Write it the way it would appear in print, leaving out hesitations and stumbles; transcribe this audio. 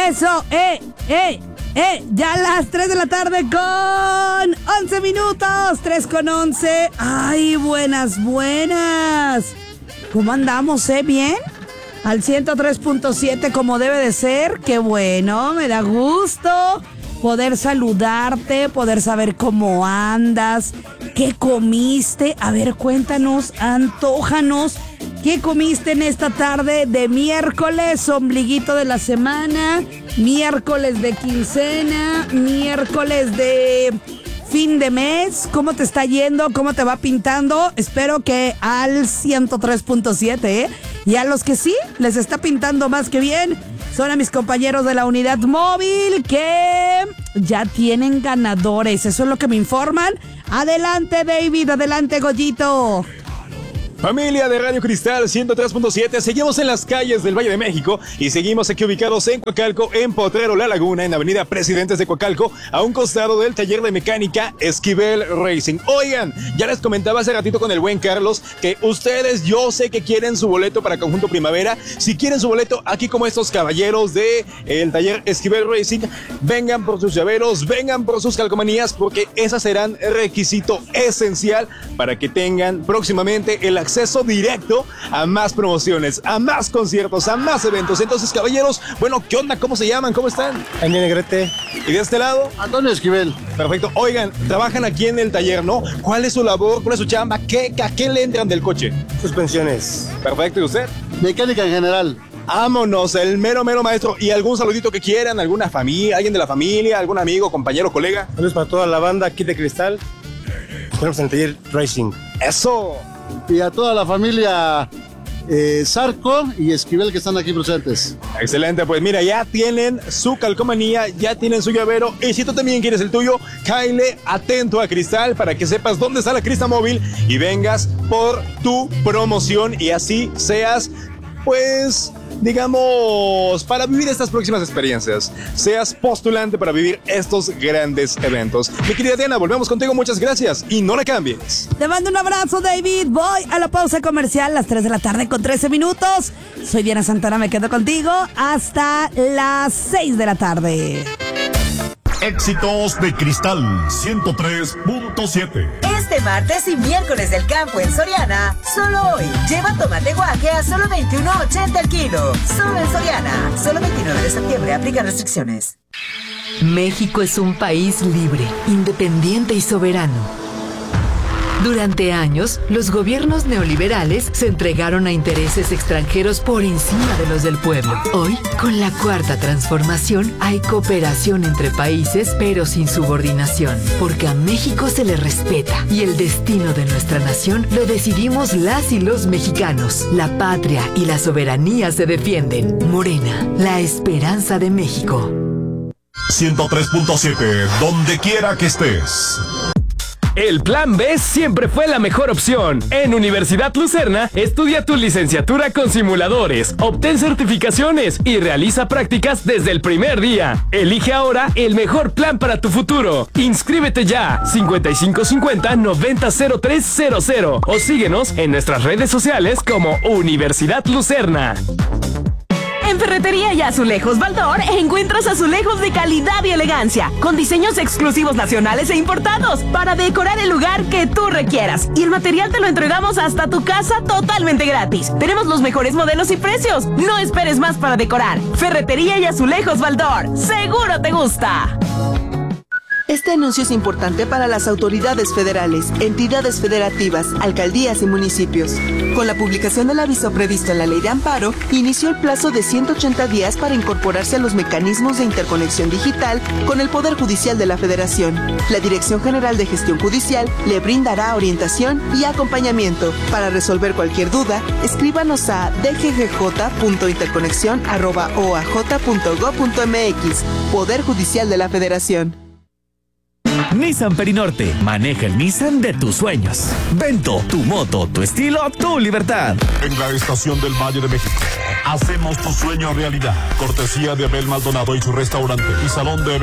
Eso, ya las 3 de la tarde con 11 minutos, 3 con 11. Ay, buenas. ¿Cómo andamos, bien? Al 103.7 como debe de ser. Qué bueno, me da gusto poder saludarte, poder saber cómo andas, qué comiste. A ver, cuéntanos, antójanos. ¿Qué comiste en esta tarde de miércoles, ombliguito de la semana, miércoles de quincena, miércoles de fin de mes? ¿Cómo te está yendo? ¿Cómo te va pintando? Espero que al 103.7, Y a los que sí les está pintando más que bien son a mis compañeros de la unidad móvil que ya tienen ganadores. Eso es lo que me informan. Adelante, David. Adelante, Goyito. Familia de Radio Cristal 103.7, seguimos en las calles del Valle de México y seguimos aquí ubicados en Coacalco, en Potrero La Laguna, en Avenida Presidentes de Coacalco, a un costado del taller de mecánica Esquivel Racing. Oigan, ya les comentaba hace ratito con el buen Carlos que ustedes, yo sé que quieren su boleto para Conjunto Primavera. Si quieren su boleto, aquí como estos caballeros de el taller Esquivel Racing, vengan por sus llaveros, vengan por sus calcomanías, porque esas serán requisito esencial para que tengan próximamente el acceso directo a más promociones, a más conciertos, a más eventos. Entonces, caballeros, bueno, ¿qué onda? ¿Cómo se llaman? ¿Cómo están? Daniel Negrete. ¿Y de este lado? Antonio Esquivel. Perfecto. Oigan, trabajan aquí en el taller, ¿no? ¿Cuál es su labor? ¿Cuál es su chamba? ¿A qué le entran del coche? Suspensiones. Perfecto. ¿Y usted? Mecánica en general. Vámonos, el mero maestro. ¿Y algún saludito que quieran? ¿Alguna familia? ¿Alguien de la familia? ¿Algún amigo, compañero, colega? Saludos para toda la banda aquí de Cristal. Estamos en el taller Racing. ¡Eso! Y a toda la familia Zarco y Esquivel que están aquí presentes. Excelente, pues mira, ya tienen su calcomanía, ya tienen su llavero. Y si tú también quieres el tuyo, cáele atento a Cristal para que sepas dónde está la Cristal Móvil y vengas por tu promoción y así seas, pues, digamos, para vivir estas próximas experiencias, seas postulante para vivir estos grandes eventos. Mi querida Diana, volvemos contigo, muchas gracias y no le cambies. Te mando un abrazo, David. Voy a la pausa comercial, las 3 de la tarde con 13 minutos. Soy Diana Santana, me quedo contigo hasta las 6 de la tarde. Éxitos de Cristal 103.7. Este martes y miércoles del campo en Soriana, solo hoy, lleva tomate guaje a solo $21.80 el kilo. Solo en Soriana, solo 29 de septiembre, aplica restricciones. México es un país libre, independiente y soberano. Durante años, los gobiernos neoliberales se entregaron a intereses extranjeros por encima de los del pueblo. Hoy, con la Cuarta Transformación, hay cooperación entre países, pero sin subordinación, porque a México se le respeta y el destino de nuestra nación lo decidimos las y los mexicanos. La patria y la soberanía se defienden. Morena, la esperanza de México. 103.7, donde quiera que estés. El Plan B siempre fue la mejor opción. En Universidad Lucerna, estudia tu licenciatura con simuladores, obtén certificaciones y realiza prácticas desde el primer día. Elige ahora el mejor plan para tu futuro. Inscríbete ya, 5550-900300 o síguenos en nuestras redes sociales como Universidad Lucerna. En Ferretería y Azulejos Baldor encuentras azulejos de calidad y elegancia, con diseños exclusivos nacionales e importados, para decorar el lugar que tú requieras. Y el material te lo entregamos hasta tu casa totalmente gratis. Tenemos los mejores modelos y precios. No esperes más para decorar. Ferretería y Azulejos Baldor. ¡Seguro te gusta! Este anuncio es importante para las autoridades federales, entidades federativas, alcaldías y municipios. Con la publicación del aviso previsto en la Ley de Amparo, inició el plazo de 180 días para incorporarse a los mecanismos de interconexión digital con el Poder Judicial de la Federación. La Dirección General de Gestión Judicial le brindará orientación y acompañamiento. Para resolver cualquier duda, escríbanos a dggj.interconexión@oaj.gov.mx. Poder Judicial de la Federación. Nissan Perinorte. Maneja el Nissan de tus sueños. Vento, tu moto, tu estilo, tu libertad. En la estación del Valle de México, hacemos tu sueño realidad. Cortesía de Abel Maldonado y su restaurante y salón de